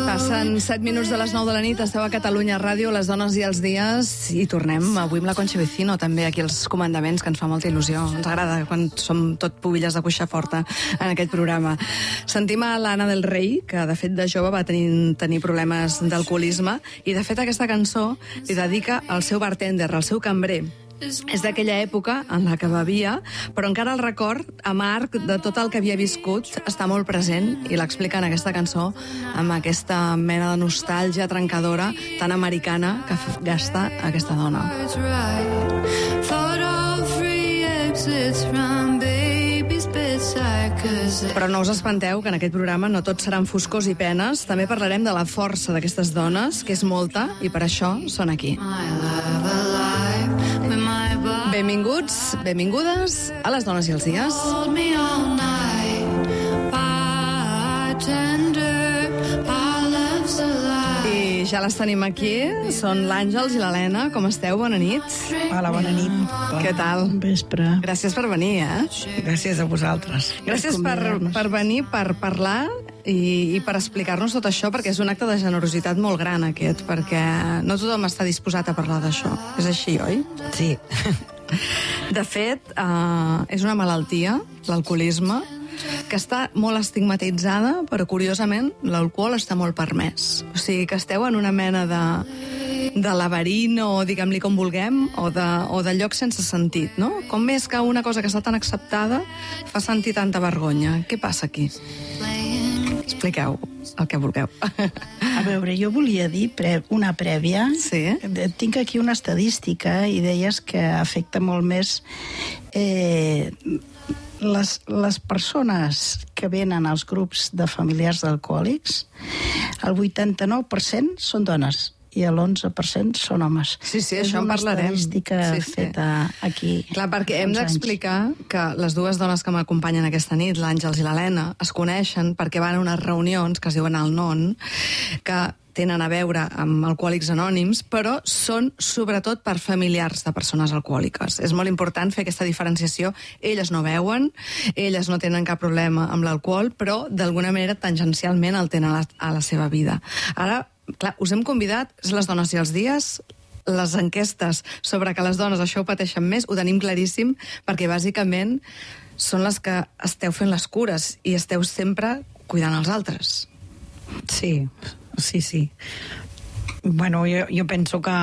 Passen 7 minuts de les 9 de la nit, esteu a Catalunya Ràdio, les dones i els dies, i tornem avui amb la Concha Vecino, també aquí als comandaments, que ens fa molta il·lusió. Ens agrada quan som tot pubilles de cuixa forta en aquest programa. Sentim a l'Anna del Rei, que de fet de jove va tenir problemes d'alcoholisme, i de fet aquesta cançó li dedica al seu bartender, al seu cambrer. És d'aquella època en la que bevia, però encara el record amarg de tot el que havia viscut està molt present i l'explica en aquesta cançó amb aquesta mena de nostàlgia trencadora tan americana que gasta aquesta dona. Però no us espanteu que en aquest programa no tots seran foscors i penes, també parlarem de la força d'aquestes dones, que és molta, i per això són aquí. Benvinguts, benvingudes a les dones i els dies. I ja les tenim aquí, són l'Àngels i l'Helena. Com esteu? Bona nit. Hola, bona nit. Què tal? Bon vespre. Gràcies per venir, Gràcies a vosaltres. Gràcies per venir, per parlar i per explicar-nos tot això, perquè és un acte de generositat molt gran aquest, perquè no tothom està disposat a parlar d'això. És així, oi? Sí. De fet, és una malaltia, l'alcoholisme, que està molt estigmatitzada, però curiosament l'alcohol està molt permès. O sigui que esteu en una mena de laberint, o diguem-li com vulguem, o de lloc sense sentit, no? Com és que una cosa que està tan acceptada fa sentir tanta vergonya? Què passa aquí? Expliqueu el que vulgueu. A veure, jo volia dir una prèvia. Sí? Tinc aquí una estadística i deies que afecta molt més les persones que venen als grups de familiars d'alcohòlics. El 89% són dones i l'11% són homes. Sí, això en parlarem. És una estadística feta aquí. Clar, perquè hem d'explicar que les dues dones que m'acompanyen aquesta nit, l'Àngels i l'Helena, es coneixen perquè van a unes reunions que es diuen el NON, que tenen a veure amb Alcohòlics Anònims, però són sobretot per familiars de persones alcohòliques. És molt important fer aquesta diferenciació. Elles no beuen, elles no tenen cap problema amb l'alcohol, però d'alguna manera tangencialment el tenen a la seva vida. Ara, clar, us hem convidat, les dones i els dies, les enquestes sobre que les dones això ho pateixen més, ho tenim claríssim, perquè bàsicament són les que esteu fent les cures i esteu sempre cuidant els altres. Sí. Bueno, jo penso que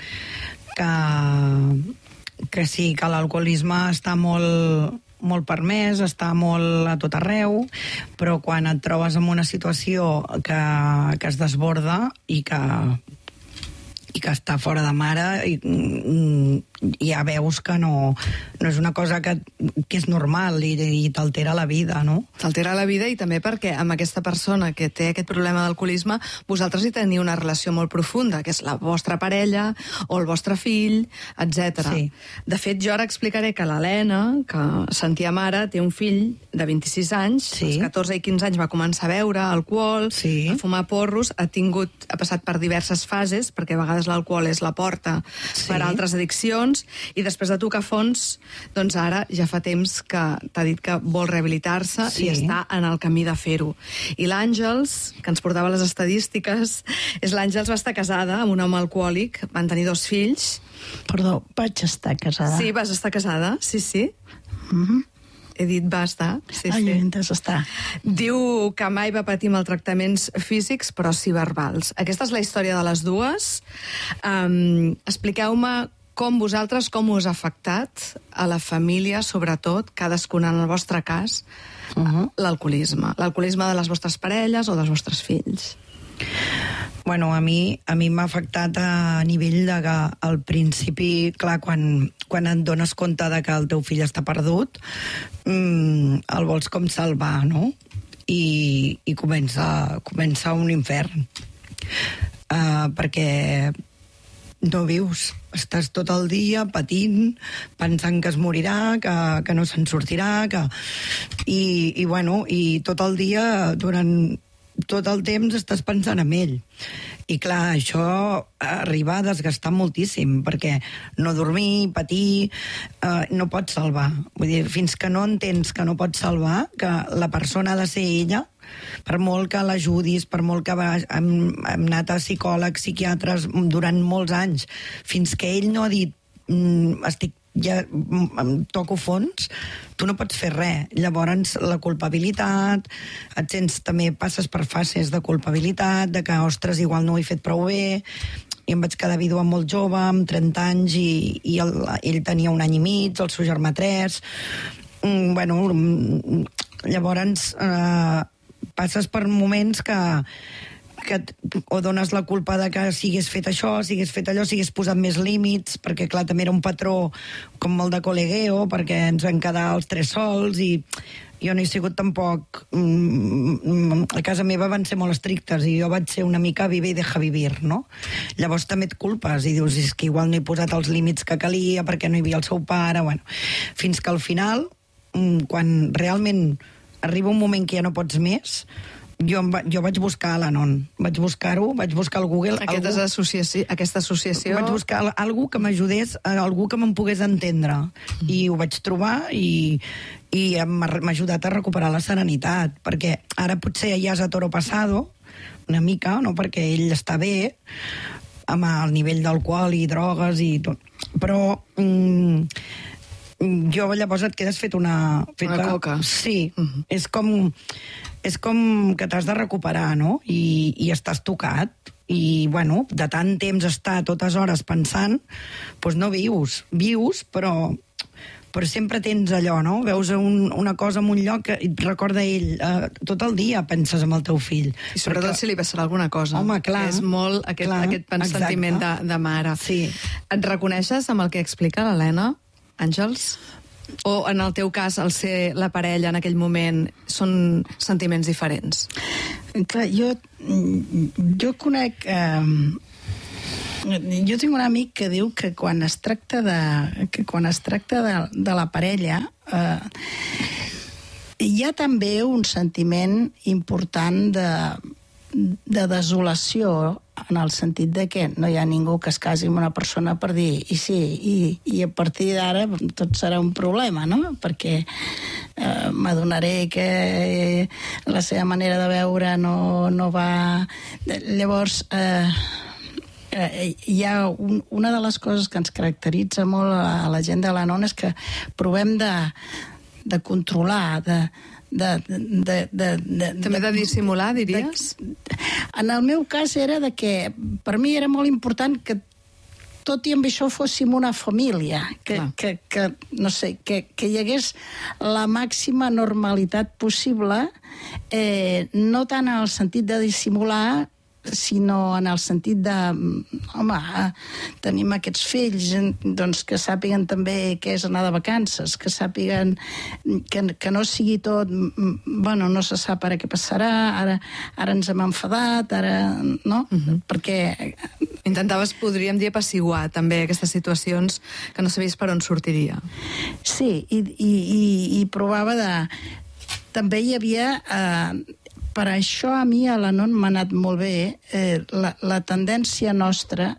sí, que l'alcoholisme està molt permès, està molt a tot arreu, però quan et trobes en una situació que es desborda i que està fora de mare, i ja veus que no és una cosa que és normal i t'altera la vida, no? T'altera la vida, i també perquè amb aquesta persona que té aquest problema d'alcoholisme vosaltres hi teniu una relació molt profunda, que és la vostra parella o el vostre fill, etc. Sí. De fet, jo ara explicaré que l'Helena, que sentia mare, té un fill de 26 anys, sí. Als 14 i 15 anys va començar a beure alcohol, sí. A fumar porros, ha passat per diverses fases, perquè a vegades l'alcohol és la porta per a altres addiccions, i després de tocar fons, doncs ara ja fa temps que t'ha dit que vol rehabilitar-se, sí. I està en el camí de fer-ho. I l'Àngels, que ens portava les estadístiques, l'Àngels va estar casada amb un home alcohòlic, van tenir 2 fills. Perdó, vaig estar casada. Sí, vas estar casada, sí. He dit va estar. Sí. Estar. Diu que mai va patir maltractaments físics, però sí verbals. Aquesta és la història de les dues. Expliqueu-me com us ha afectat a la família, sobretot, cadascuna en el vostre cas, l'alcoholisme. L'alcoholisme de les vostres parelles o dels vostres fills. Bueno, a mi m'ha afectat a nivell de que al principi, clar, quan et dones compte de que el teu fill està perdut, el vols com salvar, no? I comença un infern. Perquè no vius, estàs tot el dia patint, pensant que es morirà, que no se'n sortirà, i tot el dia, durant tot el temps estàs pensant en ell. I clar, això arriba a desgastar moltíssim, perquè no dormir, patir, no pots salvar. Vull dir, fins que no entens que no pots salvar, que la persona ha de ser ella, Per molt que l'ajudis, per molt que hem anat a psicòlegs, psiquiatres durant molts anys, fins que ell no ha dit ja em toco fons, tu no pots fer res. Llavors la culpabilitat, et sents, també passes per fases de culpabilitat, de que, ostres, igual no ho he fet prou bé. I em vaig quedar vídua molt jove, amb 30 anys, i ell tenia 1 any i mig, el seu germà 3. Bueno, llavors passes per moments que o dones la culpa de que siguis fet això, siguis fet allò, siguis posat més límits, perquè clar, també era un patró com molt de col·legueo, perquè ens vam quedar els 3 sols, i jo no he sigut tampoc... A casa meva van ser molt estrictes, i jo vaig ser una mica vive i deja vivir, no? Llavors també et culpes, i dius, és que igual no he posat els límits que calia, perquè no hi havia el seu pare, bueno. Fins que al final, quan realment arriba un moment que ja no pots més, jo vaig buscar l'Anon, vaig buscar-ho, vaig buscar al Google... Aquesta associació... Vaig buscar algú que m'ajudés, algú que me'n pogués entendre. I ho vaig trobar i m'ha ajudat a recuperar la serenitat, perquè ara potser ja és a toro pasado, una mica, no? Perquè ell està bé, amb el nivell d'alcohol i drogues i tot. Però... jo llavors et quedes fet una coca. Sí, és com que t'has de recuperar, no? I estàs tocat, i bueno, de tant temps estar totes hores pensant, doncs no vius, però sempre tens allò, no? Veus una cosa en un lloc que et recorda ell, tot el dia penses en el teu fill. I sobretot si li passarà alguna cosa. Home, clar. Que és molt aquest sentiment de mare. Sí. Et reconeixes amb el que explica l'Helena, Àngels? O en el teu cas, al ser la parella en aquell moment, són sentiments diferents? Clar, jo conec... jo tinc un amic que diu que quan es tracta de la parella hi ha també un sentiment important de desolació, en el sentit de que no hi ha ningú que es casi amb una persona per dir i a partir d'ara tot serà un problema, no? Perquè m'adonaré que la seva manera de veure no va... Llavors, hi ha una de les coses que ens caracteritza molt a la gent de l'Anon és que provem de controlar, també de dissimular, diries? En el meu cas era de que per mi era molt important que tot i amb això fóssim una família, que no sé, que hi hagués la màxima normalitat possible, no tant en el sentit de dissimular, sinó en el sentit de, home, tenim aquests fills, doncs que sàpiguen també què és anar de vacances, que sàpiguen que no sigui tot, bueno, no se sap ara què passarà, ara ens hem enfadat, ara, no? Perquè... Intentaves, podríem dir, apaciguar també aquestes situacions que no sabies per on sortiria. Sí, i provava de... També hi havia... Per això a mi a l'Anon m'ha anat molt bé la tendència nostra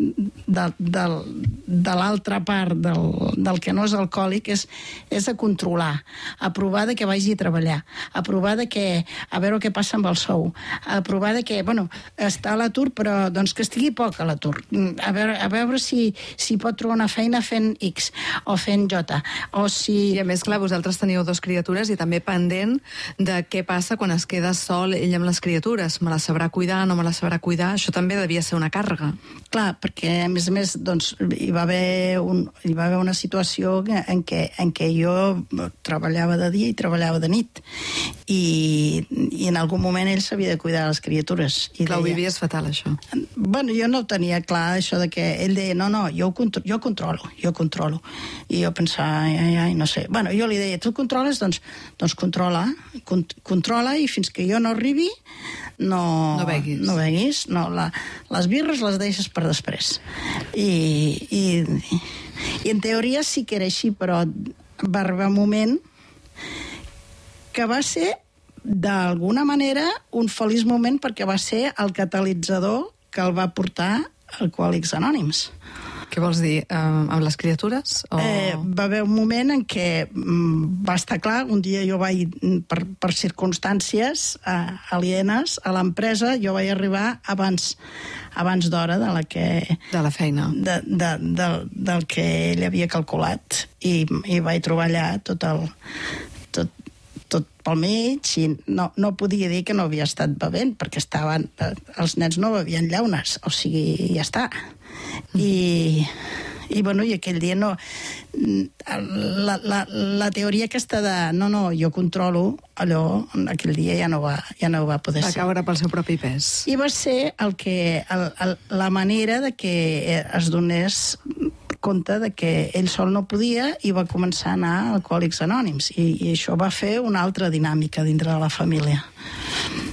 de l'altra part del que no és alcohòlic és a controlar, a provar de que vagi a treballar, a provar de que a veure què passa amb el sou, a provar de que, bueno, està a l'atur però doncs que estigui poc a l'atur, a veure si pot trobar una feina fent X o fent J, o si... I a més, clar, vosaltres teniu 2 criatures i també pendent de què passa quan es queda sol ell amb les criatures, me la sabrà cuidar, no me la sabrà cuidar, això també devia ser una càrrega. Clar, perquè a més doncs, hi va haver una situació en què jo treballava de dia i treballava de nit i en algun moment ell s'havia de cuidar les criatures. Clar, ho vivies fatal, això. Bueno, jo no tenia clar això de que ell deia, no, jo controlo. I jo pensava, ai, no sé. Bueno, jo li deia, tu controles? Doncs controla i fins que jo no arribi no beguis. No, les birres les deixes per després. I en teoria sí que era així, però va arribar un moment que va ser d'alguna manera un feliç moment perquè va ser el catalitzador que el va portar a Alcohòlics Anònims. Què vols dir? Amb les criatures? O... Va haver un moment en què va estar clar, un dia jo vaig, per circumstàncies alienes a l'empresa, jo vaig arribar abans d'hora de la que... De la feina. Del que ell havia calculat. I vaig trobar allà tot pel mig, i no podia dir que no havia estat bevent, perquè els nens no bevien llaunes, o sigui, ja està. I aquell dia no... La teoria aquesta de no, jo controlo, allò, aquell dia ja no va poder ser. Va caure pel seu propi pes. I va ser la manera de que es donés compte de que ell sol no podia i va començar a anar a Alcohòlics Anònims. I això va fer una altra dinàmica dintre de la família.